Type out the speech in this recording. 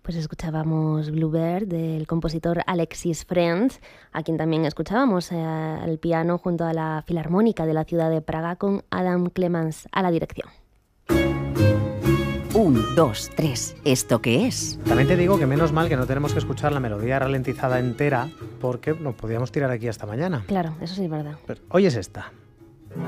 Pues escuchábamos Bluebird del compositor Alexis Friends, a quien también escuchábamos al piano junto a la Filarmónica de la ciudad de Praga con Adam Clemans a la dirección. 1, 2, 3. ¿Esto qué es? También te digo que menos mal que no tenemos que escuchar la melodía ralentizada entera porque nos podíamos tirar aquí hasta mañana. Claro, eso sí es verdad. Pero hoy es esta.